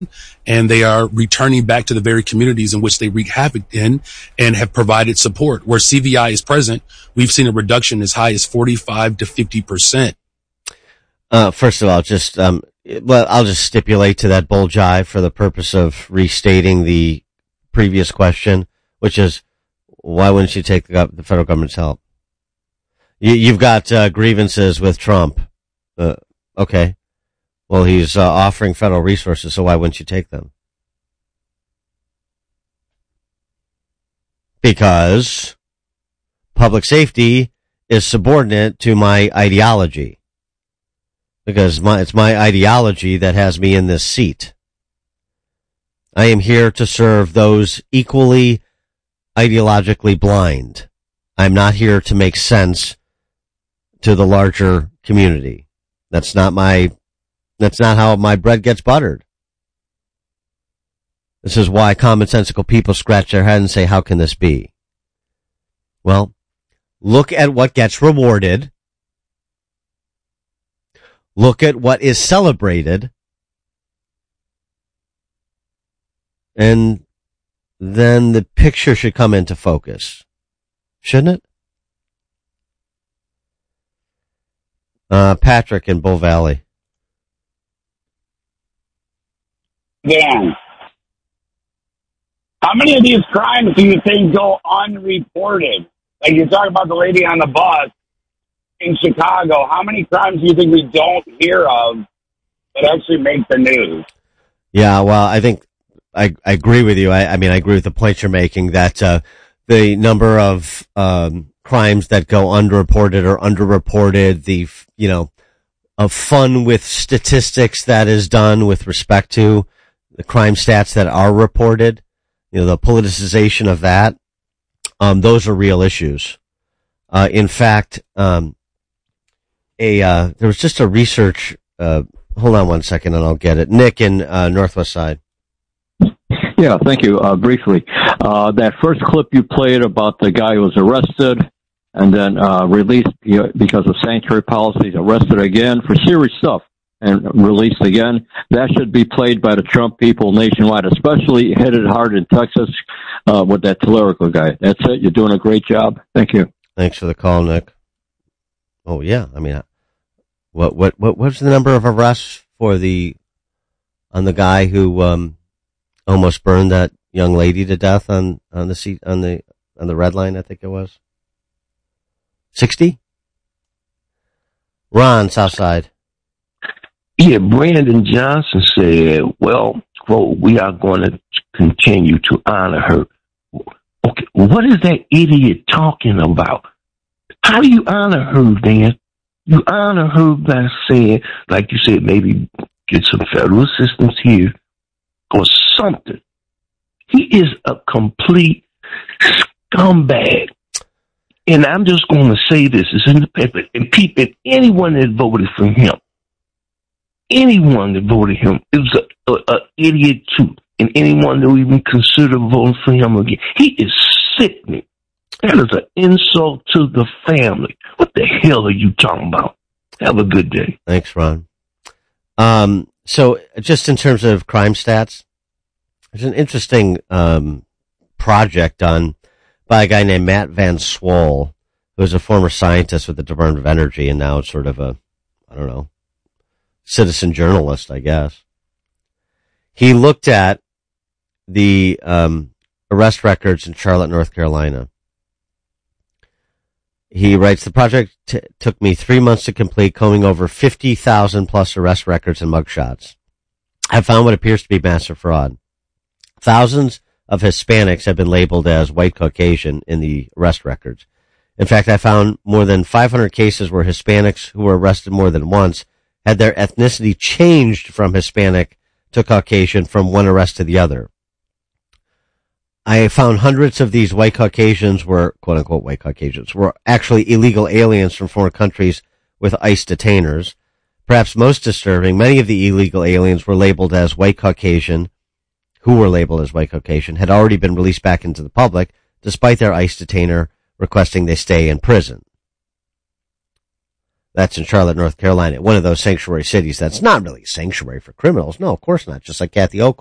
and they are returning back to the very communities in which they wreak havoc in and have provided support. Where CVI is present, we've seen a reduction as high as 45 to 50%. First of all, I'll just stipulate to that bull jive for the purpose of restating the previous question, which is, why wouldn't you take the federal government's help? You've got grievances with Trump. Okay. Well, he's offering federal resources, so why wouldn't you take them? Because public safety is subordinate to my ideology. Because it's my ideology that has me in this seat. I am here to serve those equally ideologically blind. I'm not here to make sense to the larger community. That's not how my bread gets buttered. This is why commonsensical people scratch their head and say, how can this be? Well, look at what gets rewarded. Look at what is celebrated. And then the picture should come into focus. Shouldn't it? Patrick in Bull Valley. Dan, how many of these crimes do you think go unreported? Like you talk about the lady on the bus in Chicago. How many crimes do you think we don't hear of that actually make the news? Yeah, well, I think I agree with you. I mean, I agree with the point you're making that the number of crimes that go underreported or underreported, of fun with statistics that is done with respect to the crime stats that are reported, the politicization of that, those are real issues. In fact, there was just a research, hold on one second and I'll get it. Nick in Northwest Side. Yeah, thank you. Briefly, that first clip you played about the guy who was arrested and then released because of sanctuary policies, arrested again for serious stuff and released again, that should be played by the Trump people nationwide, especially hit it hard in Texas with that Tellerico guy. That's it. You're doing a great job. Thank you. Thanks for the call, Nick. Oh, yeah. I mean, what's the number of arrests on the guy who almost burned that young lady to death on the seat on the red line? I think it was 60. Ron, Southside. Yeah, Brandon Johnson said, well, quote, we are going to continue to honor her. Okay, what is that idiot talking about? How do you honor her, Dan? You honor her by saying, like you said, maybe get some federal assistance here or something. He is a complete scumbag. And I'm just going to say this. It's in the paper. And people, anyone that voted for him, anyone that voted him, it was an idiot too. And anyone that even consider voting for him again, he is sickening. That is an insult to the family. What the hell are you talking about? Have a good day. Thanks, Ron. So just in terms of crime stats, there's an interesting project done by a guy named Matt Van Swol, who was a former scientist with the Department of Energy and now sort of a, citizen journalist, I guess. He looked at the arrest records in Charlotte, North Carolina. He writes, the project took me 3 months to complete, combing over 50,000 plus arrest records and mugshots. I found what appears to be massive fraud. Thousands of Hispanics have been labeled as white Caucasian in the arrest records. In fact, I found more than 500 cases where Hispanics who were arrested more than once had their ethnicity changed from Hispanic to Caucasian from one arrest to the other. I found hundreds of these white Caucasians were, quote unquote, white Caucasians, were actually illegal aliens from foreign countries with ICE detainers. Perhaps most disturbing, many of the illegal aliens were labeled as white Caucasian, had already been released back into the public, despite their ICE detainer requesting they stay in prison. That's in Charlotte, North Carolina, one of those sanctuary cities that's not really a sanctuary for criminals. No, of course not. Just like Kathy Oakland.